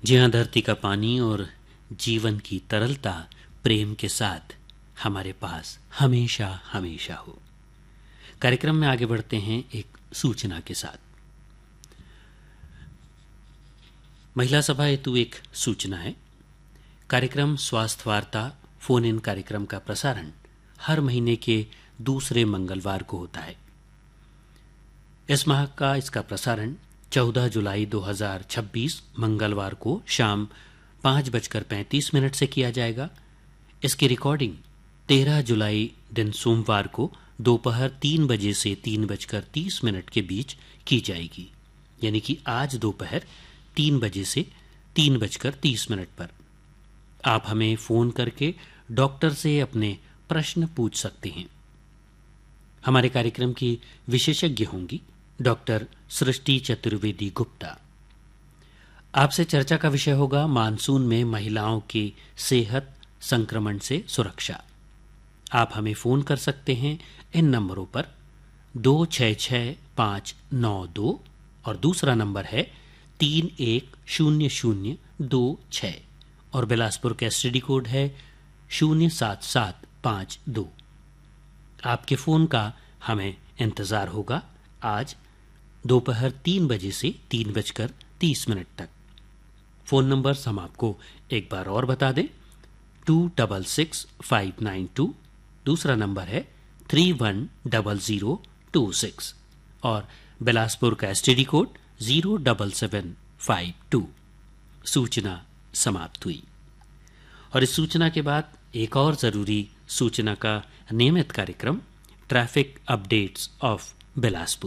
जी हाँ, धरती का पानी और जीवन की तरलता प्रेम के साथ हमारे पास हमेशा हमेशा हो। कार्यक्रम में आगे बढ़ते हैं एक सूचना के साथ। महिला सभा हेतु एक सूचना है। कार्यक्रम स्वास्थ्य वार्ता फोन इन कार्यक्रम का प्रसारण हर महीने के दूसरे मंगलवार को होता है। इस माह का इसका प्रसारण 14 जुलाई 2026 मंगलवार को शाम 5:35 से किया जाएगा। इसकी रिकॉर्डिंग 13 जुलाई दिन सोमवार को दोपहर 3 बजे से 3:30 के बीच की जाएगी, यानी कि आज दोपहर 3 बजे से 3:30 पर आप हमें फोन करके डॉक्टर से अपने प्रश्न पूछ सकते हैं। हमारे कार्यक्रम की विशेषज्ञ होंगी डॉक्टर सृष्टि चतुर्वेदी गुप्ता। आपसे चर्चा का विषय होगा मानसून में महिलाओं की सेहत संक्रमण से सुरक्षा। आप हमें फोन कर सकते हैं इन नंबरों पर 266592 और दूसरा नंबर है 310026 और बिलासपुर का एसटीडी कोड है 07752। आपके फोन का हमें इंतजार होगा आज दोपहर 3 बजे से 3:30 तक। फोन नंबर हम आपको एक बार और बता दें, 266592, दूसरा नंबर है 310026 और बिलासपुर का एसटीडी कोड 07752। सूचना समाप्त हुई और इस सूचना के बाद एक और जरूरी सूचना का नियमित कार्यक्रम ट्रैफिक अपडेट्स ऑफ बिलासपुर।